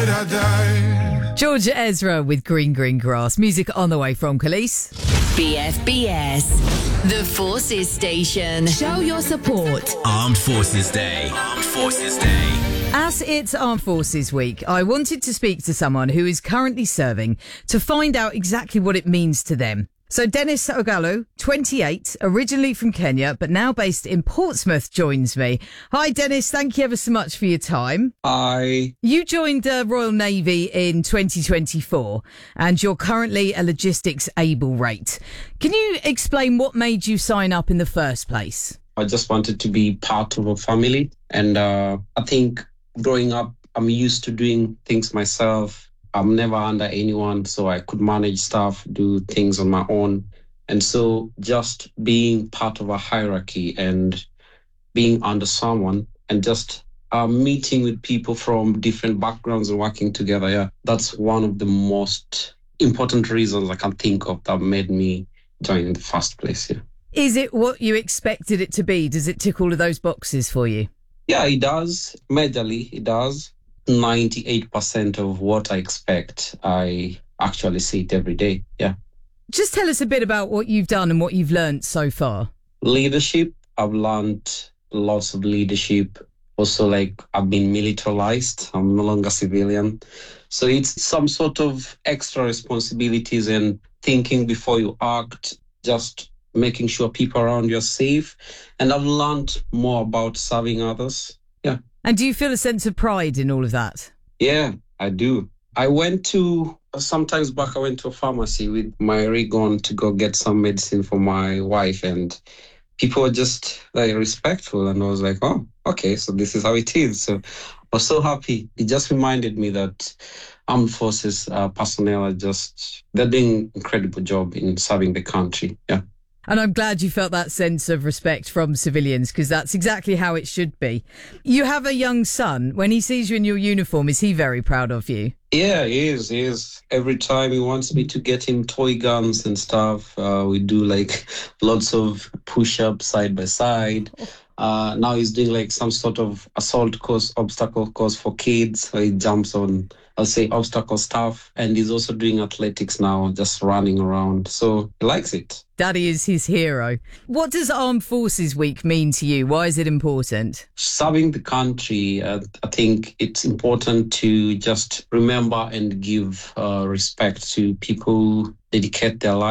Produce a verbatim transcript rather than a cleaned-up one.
would I die? Georgia Ezra with Green Green Grass. Music on the way from Khalees. B F B S, the Forces Station. Show your support. Armed Forces Day. Armed Forces Day. As it's Armed Forces Week, I wanted to speak to someone who is currently serving to find out exactly what it means to them. So Dennis Ogallo, twenty-eight, originally from Kenya, but now based in Portsmouth, joins me. Hi, Dennis. Thank you ever so much for your time. Hi. You joined the Royal Navy in twenty twenty-four, and you're currently a logistics able rate. Can you explain what made you sign up in the first place? I just wanted to be part of a family. And uh, I think growing up, I'm used to doing things myself. I'm never under anyone, so I could manage stuff, do things on my own. And so just being part of a hierarchy and being under someone and just uh, meeting with people from different backgrounds and working together, yeah, that's one of the most important reasons I can think of that made me join in the first place, yeah. Is it what you expected it to be? Does it tick all of those boxes for you? Yeah, it does. Majorly, it does. ninety-eight percent of what I expect, I actually see it every day. Yeah. Just tell us a bit about what you've done and what you've learned so far. Leadership. I've learned lots of leadership. Also, like, I've been militarized. I'm no longer civilian. So it's some sort of extra responsibilities and thinking before you act, just making sure people around you are safe. And I've learned more about serving others. Yeah. And do you feel a sense of pride in all of that? Yeah, I do. I went to, sometimes back, I went to a pharmacy with my rig on to go get some medicine for my wife, and people were just like respectful. And I was like, oh, okay, so this is how it is. So I was so happy. It just reminded me that armed forces uh, personnel are just, they're doing an incredible job in serving the country. Yeah. And I'm glad you felt that sense of respect from civilians, because that's exactly how it should be. You have a young son. When he sees you in your uniform, is he very proud of you? Yeah, he is. He is. Every time he wants me to get him toy guns and stuff, uh, we do like lots of push-ups side by side. Uh, now he's doing like some sort of assault course, obstacle course for kids. So he jumps on, I'll say, obstacle stuff. And he's also doing athletics now, just running around. So he likes it. Daddy is his hero. What does Armed Forces Week mean to you? Why is it important? Serving the country, uh, I think it's important to just remember and give uh, respect to people who dedicate their lives